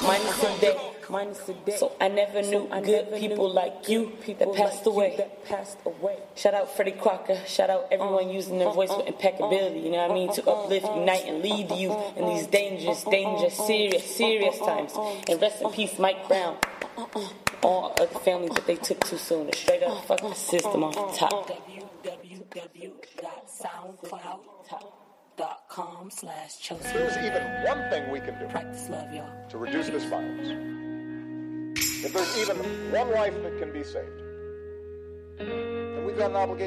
minus a day. So I never knew good people like you that passed away. Shout out Freddie Crocker. Shout out everyone using their voice with impeccability. You know what I mean? To uplift, unite, and lead you in these dangerous, serious times. And rest in peace, Mike Brown. All of the families that they took too soon. Straight up fuck the system off the top. www.soundcloud.com/chosen. There's even one thing we can do Practice love, y'all. to reduce this violence. If there's even one life that can be saved, then we've got an obligation.